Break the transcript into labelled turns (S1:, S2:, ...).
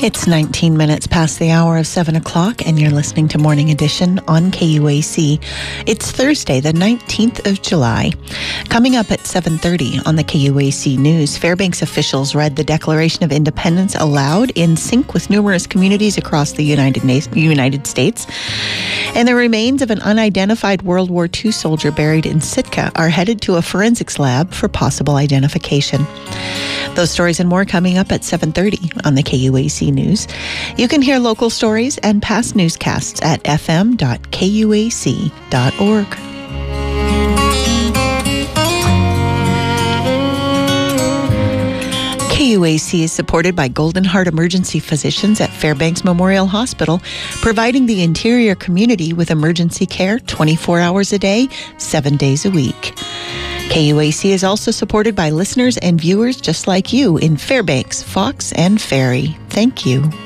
S1: It's 19 minutes past the hour of 7 o'clock, and you're listening to Morning Edition on KUAC. It's Thursday, the 19th of July. Coming up at 7:30 on the KUAC News, Fairbanks officials read the Declaration of Independence aloud in sync with numerous communities across the United States. And the remains of an unidentified World War II soldier buried in Sitka are headed to a forensics lab for possible identification. Those stories and more coming up at 7:30 on the KUAC News. You can hear local stories and past newscasts at fm.kuac.org. KUAC is supported by Golden Heart Emergency Physicians at Fairbanks Memorial Hospital, providing the interior community with emergency care 24 hours a day, 7 days a week. KUAC is also supported by listeners and viewers just like you in Fairbanks, Fox, and Ferry. Thank you.